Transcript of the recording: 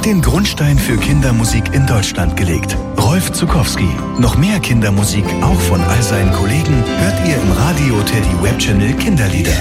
hat den Grundstein für Kindermusik in Deutschland gelegt. Rolf Zuckowski. Noch mehr Kindermusik, auch von all seinen Kollegen, hört ihr im Radio Teddy Webchannel Kinderlieder.